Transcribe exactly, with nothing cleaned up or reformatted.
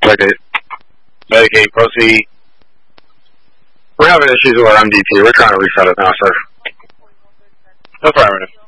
Medicaid. Medicaid, proceed. We're having issues with our M D T. We're trying to reset it now, sir. Affirmative.